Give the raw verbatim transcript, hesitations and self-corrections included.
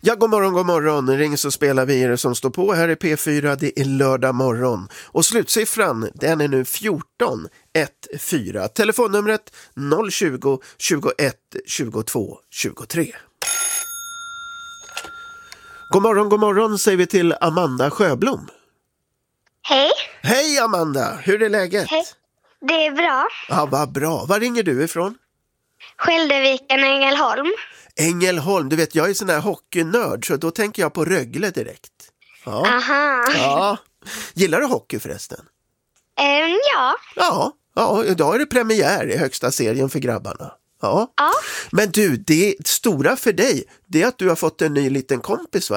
Ja, god morgon, god morgon. Ring så spelar vi er som står på här i P fyra. Det är lördag morgon. Och slutsiffran, den är nu fjorton etton. Telefonnumret noll tjugo, tjugoett, tjugotvå, tjugotre. God morgon, god morgon säger vi till Amanda Sjöblom. Hej. Hej Amanda, hur är läget? Hej. Det är bra. Ja, vad bra. Var ringer du ifrån? Skälderviken, Ängelholm. Ängelholm, du vet jag är sån här hockeynörd så då tänker jag på Rögle direkt. Ja. Aha. Ja. Gillar du hockey förresten? Um, ja. Ja, ja, idag är det premiär i högsta serien för grabbarna. Ja. Ja. Men du, det stora för dig, det är att du har fått en ny liten kompis, va?